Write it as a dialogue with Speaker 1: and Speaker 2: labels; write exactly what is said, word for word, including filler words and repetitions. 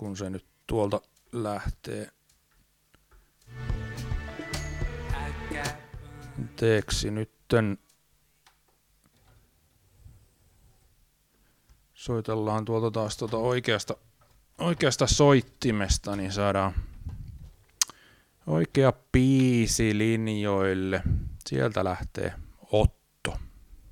Speaker 1: kun se nyt tuolta lähtee. Teeksi nytten. Soitellaan tuolta taas tuota oikeasta, oikeasta soittimesta, niin saadaan oikea biisi linjoille. Sieltä lähtee Otto.